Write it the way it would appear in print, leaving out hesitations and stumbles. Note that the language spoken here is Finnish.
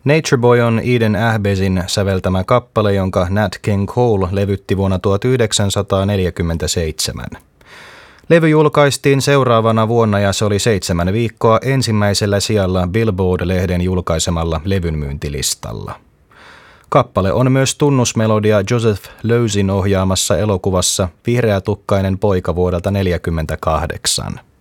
Nature Boy on Eden Ahbezin säveltämä kappale, jonka Nat King Cole levytti vuonna 1947. Levy julkaistiin seuraavana vuonna ja se oli 7 viikkoa ensimmäisellä sijalla Billboard-lehden julkaisemalla levynmyyntilistalla. Kappale on myös tunnusmelodia Joseph Lossin ohjaamassa elokuvassa Vihreätukkainen poika vuodelta 1948.